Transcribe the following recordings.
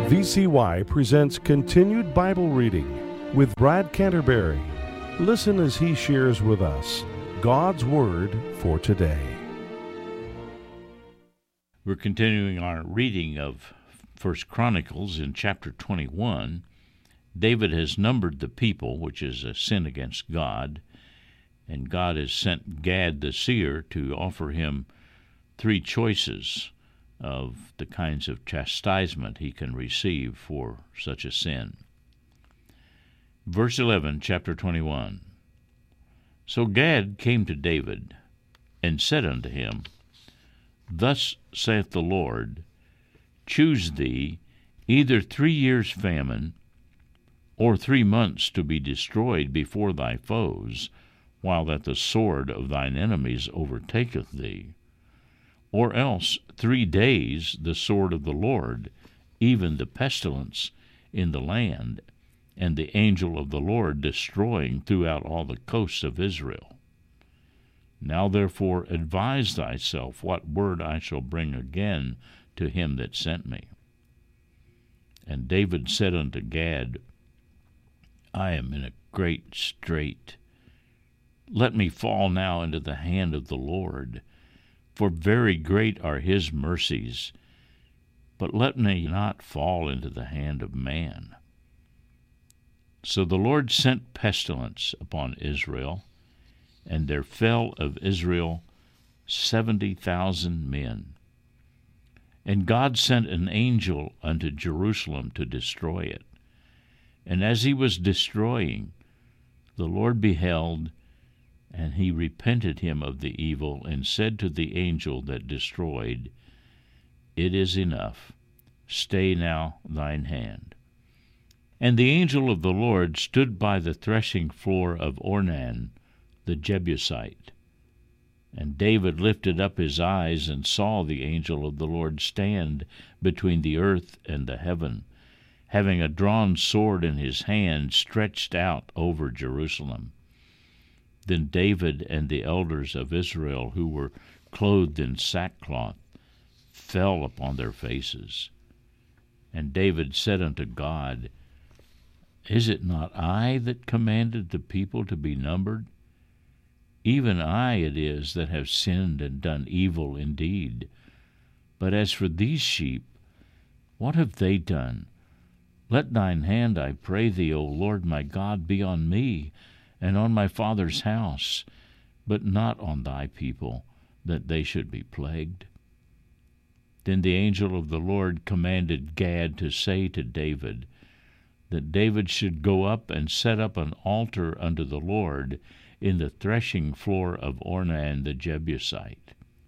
VCY presents Continued Bible Reading with Brad Canterbury. Listen as he shares with us God's Word for today. We're continuing our reading of 1 Chronicles in chapter 21. David has numbered the people, which is a sin against God, and God has sent Gad the seer to offer him three choices of the kinds of chastisement he can receive for such a sin. Verse 11, chapter 21. So Gad came to David, and said unto him, Thus saith the Lord, Choose thee either 3 years' famine, or 3 months to be destroyed before thy foes, while that the sword of thine enemies overtaketh thee, or else 3 days the sword of the Lord, even the pestilence in the land, and the angel of the Lord destroying throughout all the coasts of Israel. Now therefore advise thyself what word I shall bring again to him that sent me. And David said unto Gad, I am in a great strait. Let me fall now into the hand of the Lord, for very great are his mercies, but let me not fall into the hand of man. So the Lord sent pestilence upon Israel, and there fell of Israel 70,000 men. And God sent an angel unto Jerusalem to destroy it. And as he was destroying, the Lord beheld, and he repented him of the evil, and said to the angel that destroyed, It is enough, stay now thine hand. And the angel of the Lord stood by the threshing floor of Ornan the Jebusite. And David lifted up his eyes, and saw the angel of the Lord stand between the earth and the heaven, having a drawn sword in his hand stretched out over Jerusalem. Then David and the elders of Israel, who were clothed in sackcloth, fell upon their faces. And David said unto God, Is it not I that commanded the people to be numbered? Even I it is that have sinned and done evil indeed. But as for these sheep, what have they done? Let thine hand, I pray thee, O Lord my God, be on me, and on my father's house, but not on thy people, that they should be plagued. Then the angel of the Lord commanded Gad to say to David, that David should go up and set up an altar unto the Lord in the threshing floor of Ornan the Jebusite.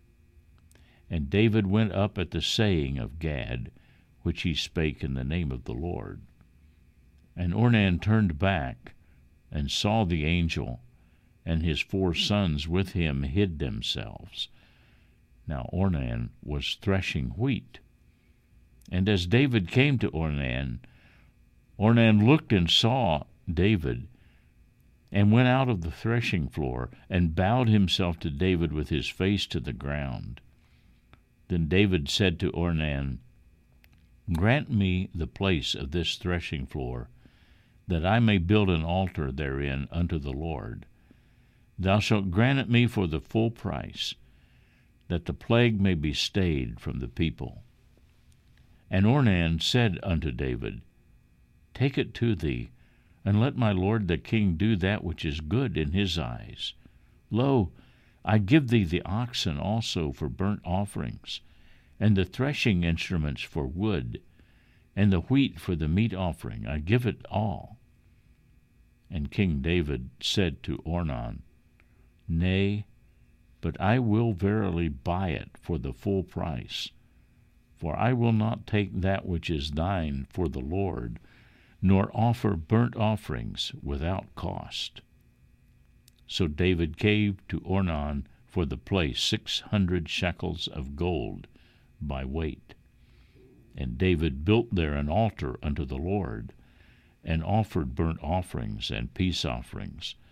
And David went up at the saying of Gad, which he spake in the name of the Lord. And Ornan turned back, and saw the angel, and his 4 sons with him hid themselves. Now Ornan was threshing wheat. And as David came to Ornan looked and saw David, and went out of the threshing floor, and bowed himself to David with his face to the ground. Then David said to Ornan, Grant me the place of this threshing floor, that I may build an altar therein unto the Lord. Thou shalt grant it me for the full price, that the plague may be stayed from the people. And Ornan said unto David, Take it to thee, and let my lord the king do that which is good in his eyes. Lo, I give thee the oxen also for burnt offerings, and the threshing instruments for wood, and the wheat for the meat offering. I give it all. And King David said to Ornan, Nay, but I will verily buy it for the full price, for I will not take that which is thine for the Lord, nor offer burnt offerings without cost. So David gave to Ornan for the place 600 shekels of gold by weight. And David built there an altar unto the Lord, and offered burnt offerings and peace offerings,